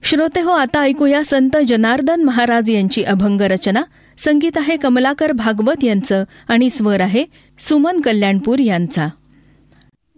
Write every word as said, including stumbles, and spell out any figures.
श्रोते हो, आता ऐकूया संत जनार्दन महाराज यांची अभंग रचना. संगीत आहे कमलाकर भागवत यांचं आणि स्वर आहे सुमन कल्याणपूर यांचा.